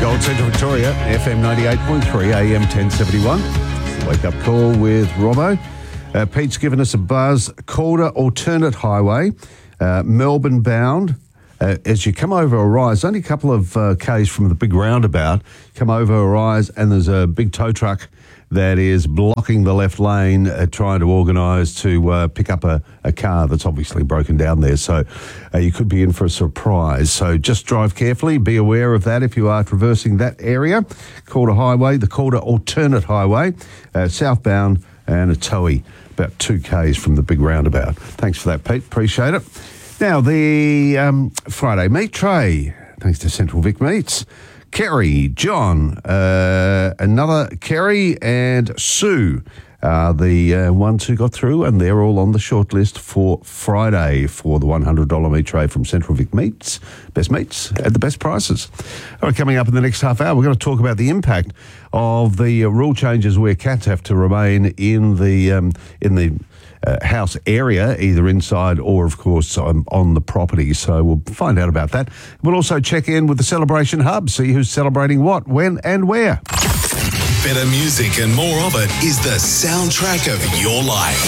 Gold Central Victoria, FM 98.3, AM 1071. Wake up call with Robbo. Pete's given us a buzz. Calder Alternate Highway, Melbourne bound. As you come over Arise, only a couple of k's from the big roundabout, come over Arise and there's a big tow truck that is blocking the left lane, trying to organise to pick up a car that's obviously broken down there. So you could be in for a surprise. So just drive carefully. Be aware of that if you are traversing that area. Calder Highway, the Calder Alternate Highway, southbound, and a towey about 2 k's from the big roundabout. Thanks for that, Pete. Appreciate it. Now, the Friday meat tray, thanks to Central Vic Meats. Kerry, John, another Kerry and Sue are the ones who got through, and they're all on the short list for Friday for the $100 meat tray from Central Vic Meats. Best meats at the best prices. All right, coming up in the next half hour, we're going to talk about the impact of the rule changes where cats have to remain in the house area, either inside or, of course, on the property. So we'll find out about that. We'll also check in with the Celebration Hub, see who's celebrating what, when and where. Better music and more of it is the soundtrack of your life.